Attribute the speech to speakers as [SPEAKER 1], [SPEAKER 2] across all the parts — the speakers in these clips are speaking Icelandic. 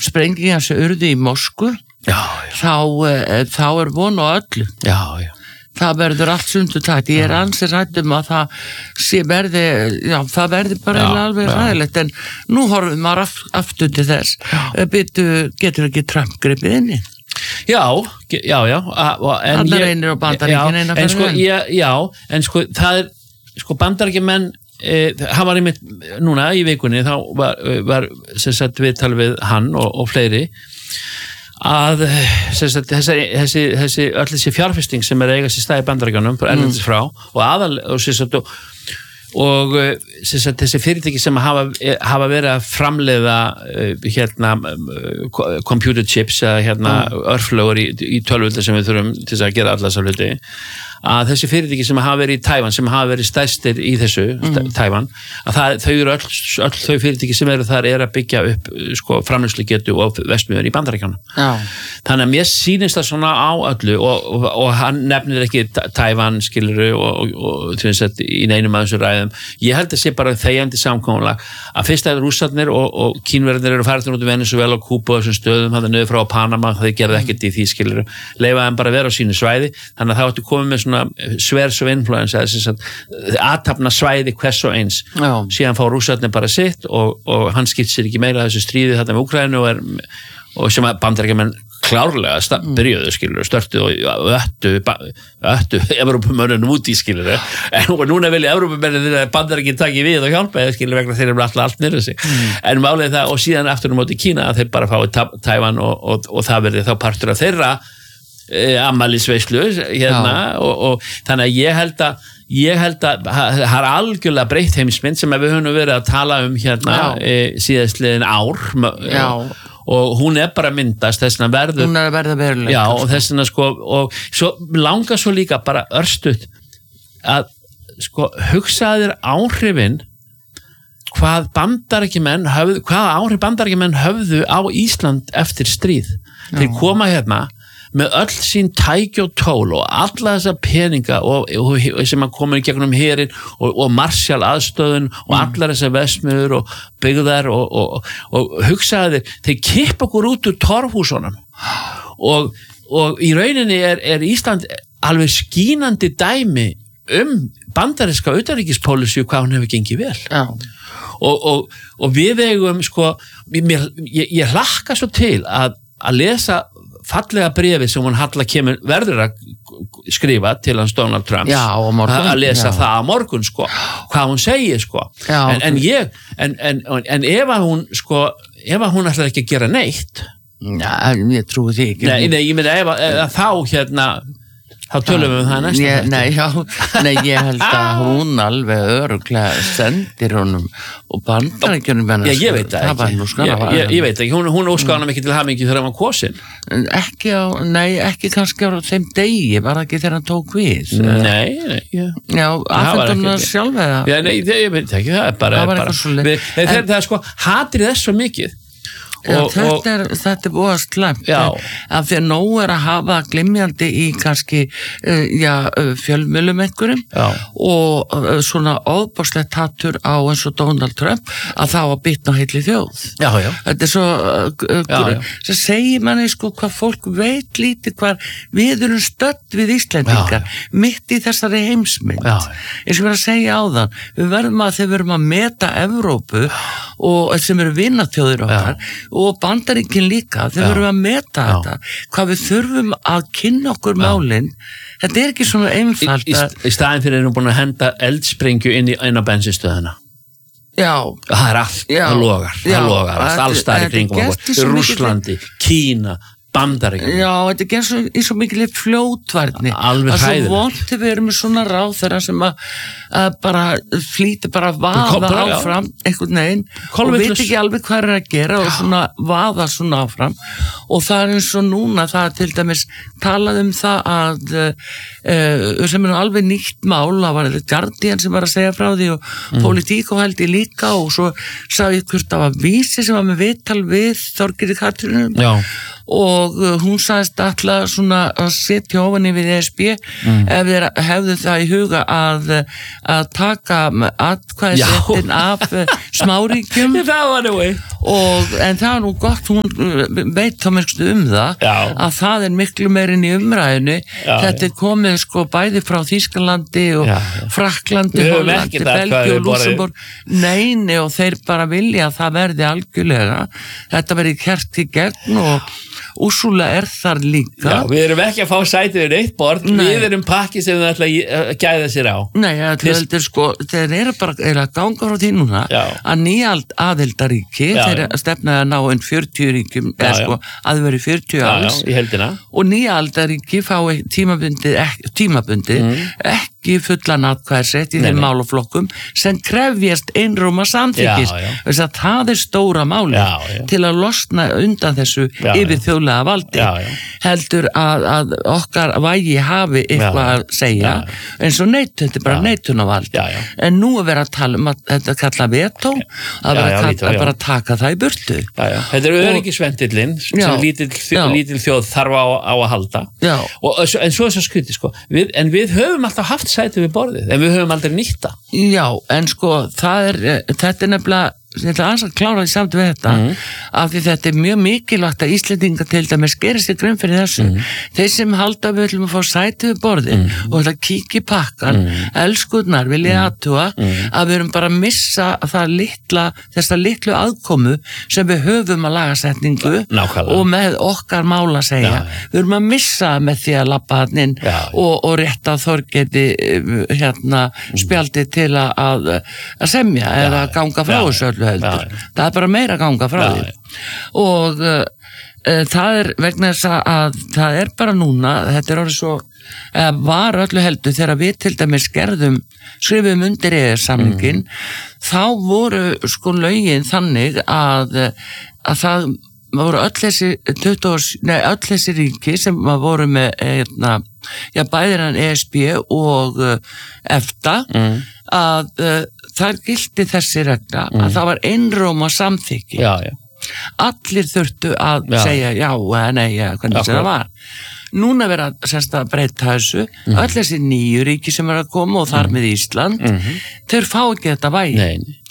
[SPEAKER 1] sprengingar sem urðu í Moskvu, þá von á öllu.
[SPEAKER 2] Já.
[SPEAKER 1] Það verður allt sundutætt. Ég ansið ræddum að það verði bara alveg ræðilegt, en nú horfum maður aftur til þess. Getur ekki Trump gripið inni?
[SPEAKER 2] Já.
[SPEAKER 1] Hann reynir á Bandaríkin eina fyrir
[SPEAKER 2] en það Bandaríkjamenn, hann var einmitt núna í vikunni, þá var sem sagt viðtal við hann og fleiri, að þessi fjárfesting sem eiga sér stað í Bandaríkjunum erlendis frá og þessi fyrirtæki sem hafa verið að framleiða computer chips eða örflögur í tölvölda sem við þurfum til að gera alla þessa hluti, að þessi fyrirtæki sem hafa verið í Tævan, sem hafa verið stærstir í þessu Tævan, að þau eru öll þau fyrirtæki sem eru þar að byggja upp framleiðslugetu og verksmiðjur í Bandaríkjunum. Þannig að mér sýnist það svona á öllu og hann nefnir ekki Tævan skiluru og í neinum af þessu ræðum. Ég held að sé bara þegjandi samkomulag að fyrst að Rússarnir og Kínverðarnir eru farið út í Venezuela og Kúbu og þessum stöðum, það niður frá Panama, þeir gerði ekkert í því skiluru, leifa þeim bara að vera á sínu svæði, þannig að það áttu komið með svona sværs of influence, aðtapna svæði hvers og eins. Síðan fá Rússarnir bara sitt og hann skipt sér ekki meira þessu stríði þarna með Úkraínu og sem að Bandaríkjamenn klárlega byrjuðu skilur, störtu og öttu Evrópumönnum út í skilur, og núna vilja Evrópumennir að Bandaríkin taki við og hjálpa eða skilur vegna þeir eru alltaf nýrðu sig. En málið það, og síðan aftur móti Kína að þeir bara fái Tævan og það verði þá partur af þeirra ammælisveislu og þannig að ég held að það er algjörlega breytt heimsmynd sem við höfum verið að tala um síðastliðin ár og hún bara myndast, þessna verður
[SPEAKER 1] hún að verða veruleika
[SPEAKER 2] og þessna og svo langar svo líka bara örstutt að hugsaðir áhrifin hvaða áhrif Bandaríkjamenn höfðu á Ísland eftir stríð. Þeir koma með öll sín tæki og tól og alla þessa peninga og sem komur í gegnum herinn og Marshall aðstöðun og allar þessar verksmiðjur og byggðar og hugsaði þeir kippa okkur út úr torfhúsunum og í rauninni er Ísland alveg skínandi dæmi bandaríska utanríkispólisíu hvað hún hefur gengið vel. Og við eigum ég hlakka svo til að lesa fallega bréfi sem hún verður að skrifa til hans Donald Trump að lesa það á morgun hvað hún segir en ef hún ætlar ekki að gera neitt
[SPEAKER 1] ég trúi því ekki
[SPEAKER 2] ég meina ef þá þá tölum við það næsta
[SPEAKER 1] ég held að hún alveg örugglega sendir honum og Bandaríkjunum
[SPEAKER 2] ég veit það ekki ég veit ekki, hún óskaði hann ekki til hamingju þegar hann var kosin
[SPEAKER 1] ekki kannski á þeim degi var ekki þegar hann tók við afhentum það sjálf eða
[SPEAKER 2] ég veit ekki, það er hatrið þess svo mikið
[SPEAKER 1] þetta er búið slæmt af því að nóg að hafa glimjandi í kannski fjölmiðlum einhverjum og svona ofboðslegt hattur á eins og Donald Trump að það var bitna heilli þjóð þetta er svo sem segir manni hvað fólk veit lítið hvað við erum stödd við Íslendingar mitt í þessari heimsmynd eins og við erum að segja áðan þegar við erum að meta Evrópu og sem eru vinaþjóðir okkar og Bandaríkin líka, þeir verðum að meta þetta, hvað við þurfum að kynna okkur málin, þetta er ekki svona einfalt
[SPEAKER 2] í staðin fyrir erum búin að henda eldsprengju inn á bensinstöðuna það er allt, það logar allstaðar í kringum okkur, Rússlandi, Kína Bandaríkjunum.
[SPEAKER 1] Þetta er ekki í svo mikil fljótvarni.
[SPEAKER 2] Alveg hræðilegt.
[SPEAKER 1] Það er svo vont þegar við erum með svona ráðherra sem að bara flýti bara vaða áfram einhvern veginn og veit ekki alveg hvað að gera og svona vaða svona áfram og það er eins og núna það til dæmis talað það að sem er alveg nýtt mál, það var Guardian sem var að segja frá því og Politico held ég líka og svo sagði ég hvort það var Vísi sem var með viðtal við Þorgerði Katrínu og hún sagðist alltaf svona að setja ofan yfir ESB ef þeir hefðu það í huga að taka atkvæðisréttin af smáríkjum en það nú gott, hún veit þá mérstu það að það miklu meirinn í umræðinu þetta komið sko bæði frá Þýskalandi og Frakklandi, Hollandi, Belgíu og Lúxemborg neini og þeir bara vilja að það verði algjörlega þetta verði kert í gegn og Úrsúla þar líka.
[SPEAKER 2] Já, við erum ekki að fá sætið við eitt borð, við erum pakki sem við ætla að gæða sér á.
[SPEAKER 1] Nei, þeir eru bara að ganga frá því núna að nýjald aðildaríki, þeir stefnaði að ná 40 ríkjum, að veri 40 alls
[SPEAKER 2] í heldina.
[SPEAKER 1] Og nýjaldaríki fái tímabundið ekki fullan atkvæðisrétt í þeim málaflokkum sem krefjast einróma samþykkis. Það stóra máli til að losna undan þessu yfir þjóðlega valdi heldur að okkar vægi hafi eitthvað að segja eins og þetta bara neitunarvald en nú vera að tala að þetta kalla veto að bara taka það í burtu
[SPEAKER 2] Þetta öryggisventillinn sem lítil þjóð þarf á að halda en svo svo skrítið sko en við höfum alltaf haft sæti við borðið en við höfum aldrei nýtt það
[SPEAKER 1] Já, en sko þetta nefnilega ég ætla að klára því samt við þetta af því þetta mjög mikilvægt að Íslendingar til dæmis gerir sér grunn fyrir þessu þeir sem halda við ætlum að fá sæti við borðið og ætla að kíkja í pakkan elskurnar vilja aðtúa að við erum bara að missa þessa litlu aðkomu sem við höfum að lagasetningu og með okkar mála að segja við erum að missa með því að labba hann inn og rétta Þorgeiri spjaldi til að semja eða ganga frá þessu öllu það bara meira ganga frá því og það vegna þess að það bara núna þetta orðið svo var öllu heldur þegar við til dæmis skrifum undir EES-samningin þá voru sko lögin þannig að það voru öll þessi ríki sem voru með bæðir hann ESB og EFTA að þar gilti þessi regla að það var einróma samþykki allir þurftu að segja já eða nei hvernig það var núna vera að breyta þessu öll þessi nýju ríki sem að koma og þar með Ísland þeir fá ekki þetta vægi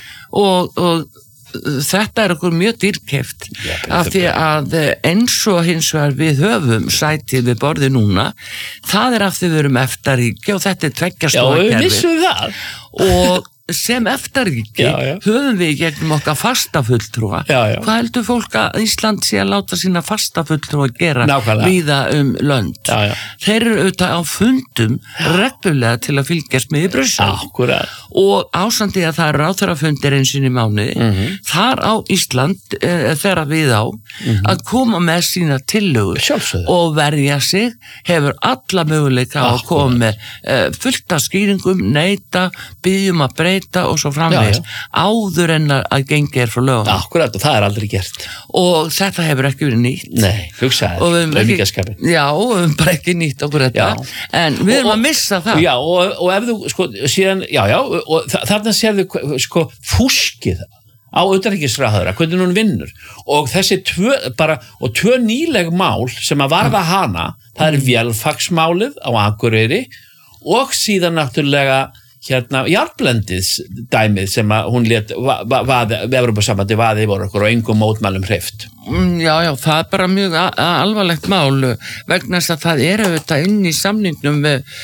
[SPEAKER 1] og þetta okkur mjög dýrkeypt af því að eins og hins vegar við höfum sætið við borði núna það af því við erum EFTA-ríki og þetta tveggja stóðkerfi
[SPEAKER 2] Já, við vissum það
[SPEAKER 1] og sem EFTA-ríki höfum við gegnum okkar fasta fulltrúa hvað heldur fólk að Ísland sé að láta sína fasta fulltrúa gera víða lönd þeir eru auðvitað á fundum reglulega til að fylgjast með í Brussel og ásandi að það eru ráðherrafundir eins og í mánuði þar á Ísland þegar við á að koma með sína tillögur og verja sig hefur alla möguleika að koma með fullt af skýringum neita, byggjum að breyta og svo framvegis áður en að gengi frá lögum
[SPEAKER 2] Akkurat og það aldrei gert
[SPEAKER 1] og þetta hefur ekki verið nýtt
[SPEAKER 2] Nei, hugsaði,
[SPEAKER 1] auðvitaðskapin Já, og við höfum bara ekki nýtt okkur þetta en við erum að missa það
[SPEAKER 2] Já, og ef þú, sko, síðan og þarna sérðu, sko, fúskið á utanríkisráðherra, hvernig hún vinnur og þessi tvö nýleg mál sem að varða hana það vélfagsmálið á Akureyri og síðan náttúrulega járnblendis dæmið sem að hún lét Evrópusambandi vaði yfir okkur og engum mótmælum hreyft.
[SPEAKER 1] Já, það bara mjög alvarlegt mál vegna þess að það auðvitað inn í samningnum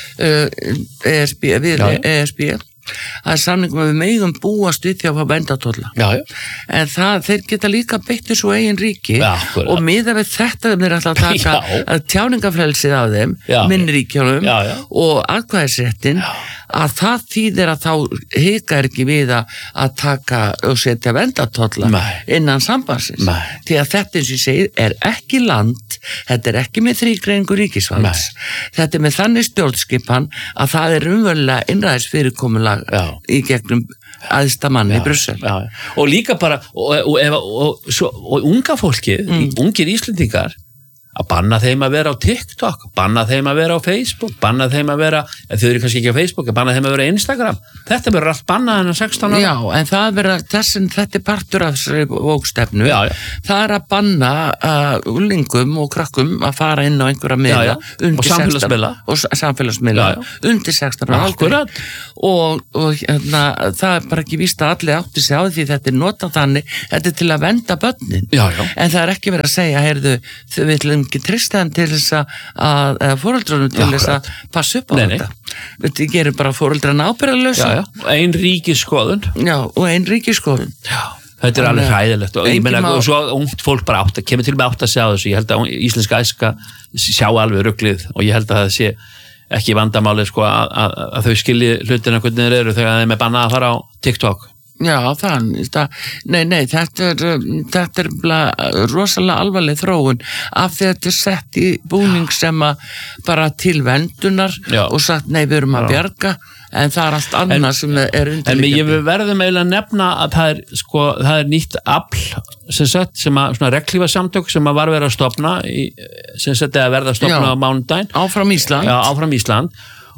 [SPEAKER 1] við ESB það samningum að við megum búast við því að fá verndartolla en þeir geta líka beitt þessu eigin ríki og miðað við þetta þeir ætla að taka tjáningafrelsið af þeim minni ríkjunum og atkvæðisréttin að það þýðir að þá hikar ekki við að taka og setja verndartolla innan sambandsins því að þetta eins og ég segir ekki land þetta ekki með þrígreiningu ríkisvalds þetta með þannig stjórnskipan að það umverulega innræðisfyrirkomulag í gegnum æðsta manni í Brussel
[SPEAKER 2] og líka bara og unga fólkið ungir Íslendingar að banna þeim að vera á TikTok, banna þeim að vera á Facebook, banna þeim að vera, þau eru kannski ekki á Facebook, banna þeim að vera á Instagram. Þetta verður allt bannað hennar 16 ára.
[SPEAKER 1] Já, en það verður, þetta partur af þessari bókstefnu. Já. Það að banna unglingum og krakkum að fara inn á einhverja miðla og samfélagsmiðla undir 16 ára aldri. Og það bara ekki víst að allir átti sig á því þetta notað þannig, þetta til að vernda börnin. En það ekki verið að segja, heyrðu, þau viljum ekki treysta þeim til þess að foreldrunum til þess að passa upp á þetta. Þetta gerir bara foreldrana ábyrgðarlausa.
[SPEAKER 2] Ein ríkisskoðun.
[SPEAKER 1] Já, og ein ríkisskoðun.
[SPEAKER 2] Já, þetta alveg hræðilegt og svo ungt fólk bara kemur til með átt að sjá þessu. Ég held að íslenska æska sjá alveg ruglið og ég held að það sé ekki vandamáli að þau skilji hlutina hvernig þeir eru þegar þeim bannað að fara á TikTok.
[SPEAKER 1] Já, nei, þetta er rosalega alvarleg þróun af því að þetta sett í búning sem að bara til vendunar og sagt, nei, við erum að bjarga en það allt annað sem undirliggjandi.
[SPEAKER 2] En við verðum eiginlega að nefna að það er nýtt afl sem að svona regnhlífasamtök sem að var verið að stofna sem sagt að verða að stofna á mánudaginn.
[SPEAKER 1] Áfram Ísland.
[SPEAKER 2] Já, áfram Ísland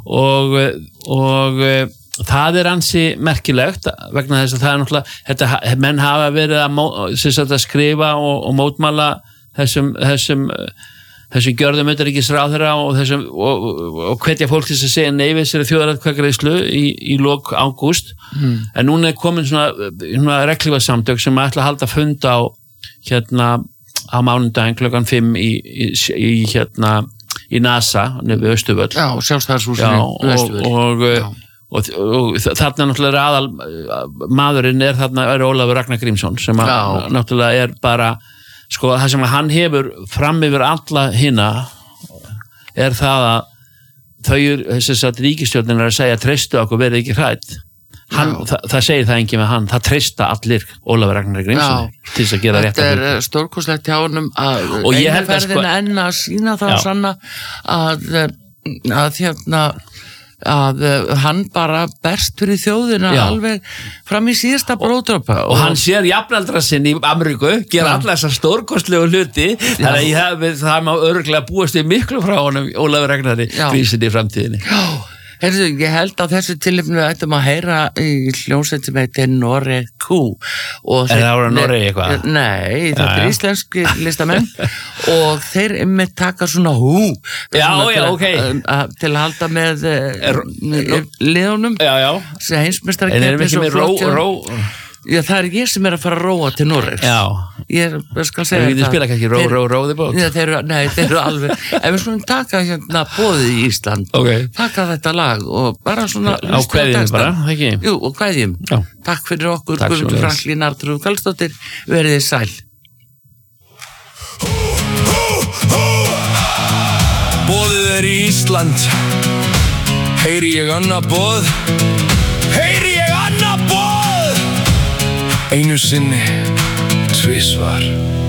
[SPEAKER 2] og það ansi merkilegt vegna þess að það náttúrulega menn hafa verið að skrifa og mótmæla þessum gjörðum utanríkisráðherra og hvetja fólk til að segja nei við þessari þjóðaratkvæðagreiðslu í lok ágúst en núna komin svona regnhlífasamtök sem ætla að halda fund á mánudaginn klukkan 5 í NASA við Austurvöll.
[SPEAKER 1] Já, sjálfstæðarshúsinu við Austurvöll.
[SPEAKER 2] Og þarna náttúrulega aðal maðurinn þarna Ólafur Ragnar Grímsson sem náttúrulega bara það sem hann hefur fram yfir alla hina það að ríkisstjórnin að segja treystu okkur verið ekki hrædd það segir það enginn með hann það treysta allir Ólafur Ragnar Grímsson til þess að gera rétt að
[SPEAKER 1] þetta stórkostlegt hjá honum að einu ferðina enn að sína það sanna að hann bara berst fyrir þjóðina alveg fram í síðasta blóðdropa
[SPEAKER 2] og hann sér jafnaldra sinn í Ameríku gera alla þessar stórkostlegu hluti þannig að það má örugglega búast við miklu frá honum Ólafur Ragnari Grímsson í framtíðinni.
[SPEAKER 1] Heyrðu, ég held að þessu tilefni við ættum að heyra í hljómsveit sem heitir Noreg Q.
[SPEAKER 2] Það voru Noreg eitthvað?
[SPEAKER 1] Nei, þetta íslenski listamenn og þeir taka svona til að halda með liðunum sem heimsmeistara
[SPEAKER 2] en erum við ekki með ró?
[SPEAKER 1] Já, það ég sem að fara að róa til Noregs. Ég skal segja það.
[SPEAKER 2] Við getum spila ekki róði bót?
[SPEAKER 1] Nei, þeir eru alveg. Ef við skulum taka boðið í Ísland, taka þetta lag og bara svona...
[SPEAKER 2] Á kveðjum bara, ekki?
[SPEAKER 1] Jú, og kveðjum. Takk fyrir okkur, Guðmundur Franklín Arnþrúður Karlsdóttir, verið þið sæl.
[SPEAKER 3] Boðið í Ísland, heyri ég annað boð, heyri ég annað boð. Einu sinni, tvisvar.